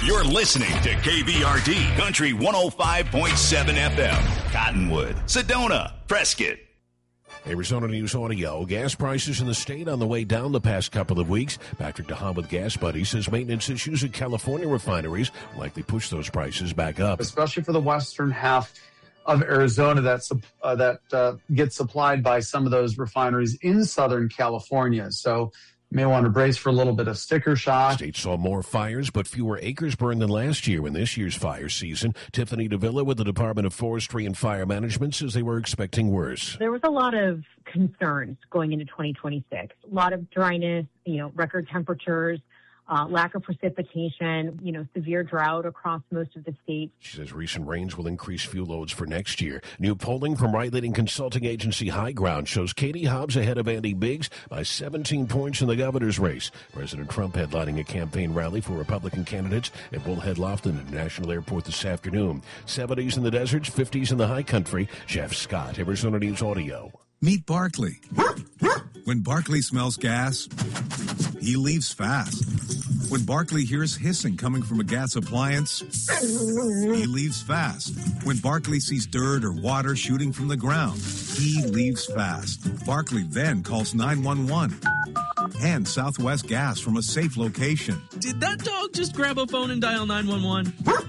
You're listening to KBRD Country 105.7 FM. Cottonwood, Sedona, Prescott. Arizona News Audio. Gas prices in the state on the way down the past couple of weeks. Patrick DeHaan with Gas Buddy says maintenance issues at California refineries likely push those prices back up. Especially for the western half of Arizona that gets supplied by some of those refineries in Southern California. So you may want to brace for a little bit of sticker shock. The state saw more fires, but fewer acres burned than last year in this year's fire season. Tiffany Davila with the Department of Forestry and Fire Management says they were expecting worse. There was a lot of concerns going into 2026. A lot of dryness, record temperatures, lack of precipitation, severe drought across most of the state. She says recent rains will increase fuel loads for next year. New polling from right-leaning consulting agency High Ground shows Katie Hobbs ahead of Andy Biggs by 17 points in the governor's race. President Trump headlining a campaign rally for Republican candidates at Bullhead Lofton International Airport this afternoon. 70s in the deserts, 50s in the high country. Jeff Scott, Arizona News Audio. Meet Barkley. When Barkley smells gas, he leaves fast. When Barkley hears hissing coming from a gas appliance, he leaves fast. When Barkley sees dirt or water shooting from the ground, he leaves fast. Barkley then calls 911 and Southwest Gas from a safe location. Did that dog just grab a phone and dial 911?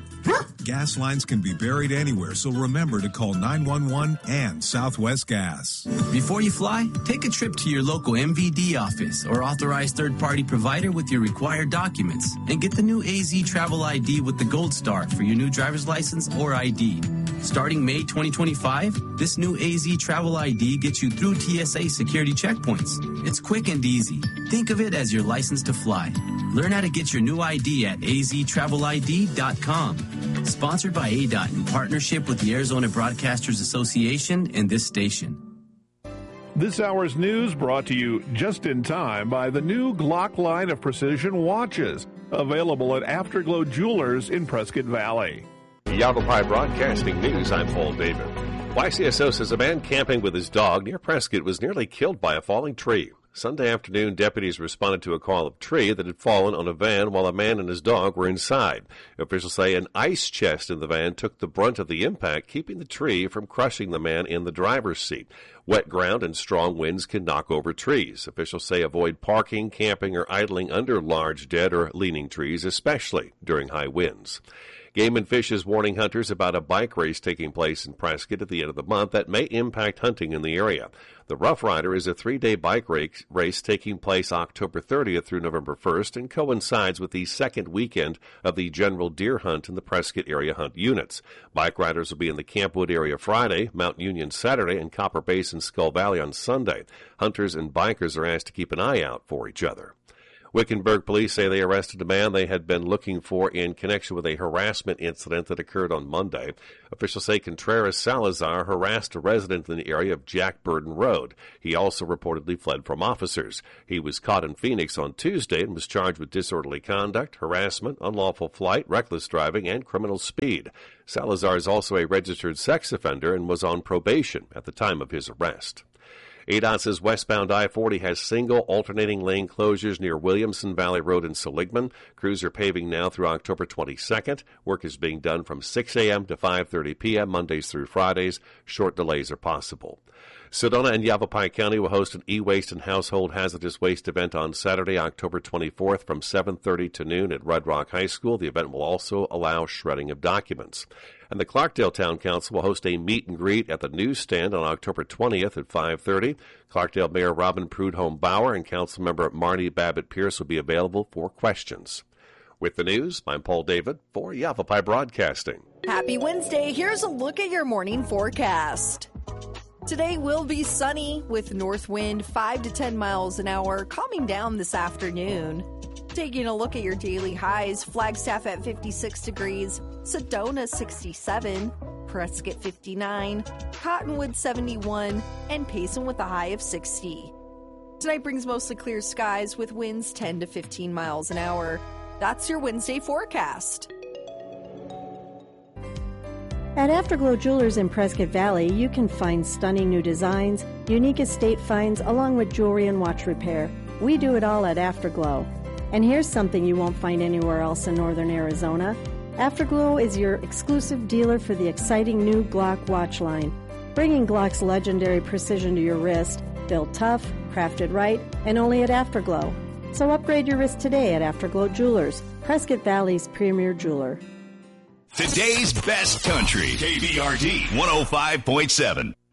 Gas lines can be buried anywhere, so remember to call 911 and Southwest Gas. Before you fly, take a trip to your local MVD office or authorized third-party provider with your required documents and get the new AZ Travel ID with the Gold Star for your new driver's license or ID. Starting May 2025, this new AZ Travel ID gets you through TSA security checkpoints. It's quick and easy. Think of it as your license to fly. Learn how to get your new ID at aztravelid.com. Sponsored by ADOT in partnership with the Arizona Broadcasters Association and this station. This hour's news brought to you just in time by the new Glock line of precision watches, available at Afterglow Jewelers in Prescott Valley. Yavapai Broadcasting News, I'm Paul David. YCSO says a man camping with his dog near Prescott was nearly killed by a falling tree. Sunday afternoon, deputies responded to a call of tree that had fallen on a van while a man and his dog were inside. Officials say an ice chest in the van took the brunt of the impact, keeping the tree from crushing the man in the driver's seat. Wet ground and strong winds can knock over trees. Officials say avoid parking, camping, or idling under large dead or leaning trees, especially during high winds. Game and Fish is warning hunters about a bike race taking place in Prescott at the end of the month that may impact hunting in the area. The Rough Rider is a 3-day bike race taking place October 30th through November 1st and coincides with the second weekend of the general deer hunt in the Prescott area hunt units. Bike riders will be in the Campwood area Friday, Mount Union Saturday, and Copper Basin Skull Valley on Sunday. Hunters and bikers are asked to keep an eye out for each other. Wickenburg police say they arrested a man they had been looking for in connection with a harassment incident that occurred on Monday. Officials say Contreras Salazar harassed a resident in the area of Jack Burden Road. He also reportedly fled from officers. He was caught in Phoenix on Tuesday and was charged with disorderly conduct, harassment, unlawful flight, reckless driving, and criminal speed. Salazar is also a registered sex offender and was on probation at the time of his arrest. ADOT says westbound I-40 has single alternating lane closures near Williamson Valley Road in Seligman. Crews are paving now through October 22nd. Work is being done from 6 a.m. to 5:30 p.m. Mondays through Fridays. Short delays are possible. Sedona and Yavapai County will host an e-waste and household hazardous waste event on Saturday, October 24th from 7:30 to noon at Red Rock High School. The event will also allow shredding of documents. And the Clarkdale Town Council will host a meet and greet at the newsstand on October 20th at 5:30. Clarkdale Mayor Robin Prudhomme Bauer and Councilmember Marnie Babbitt Pierce will be available for questions. With the news, I'm Paul David for Yavapai Broadcasting. Happy Wednesday. Here's a look at your morning forecast. Today will be sunny with north wind 5 to 10 miles an hour, calming down this afternoon. Taking a look at your daily highs, Flagstaff at 56 degrees, Sedona 67, Prescott 59, Cottonwood 71, and Payson with a high of 60. Tonight brings mostly clear skies with winds 10 to 15 miles an hour. That's your Wednesday forecast. At Afterglow Jewelers in Prescott Valley, you can find stunning new designs, unique estate finds, along with jewelry and watch repair. We do it all at Afterglow. And here's something you won't find anywhere else in northern Arizona. Afterglow is your exclusive dealer for the exciting new Glock watch line, bringing Glock's legendary precision to your wrist, built tough, crafted right, and only at Afterglow. So upgrade your wrist today at Afterglow Jewelers, Prescott Valley's premier jeweler. Today's best country, KBRD 105.7.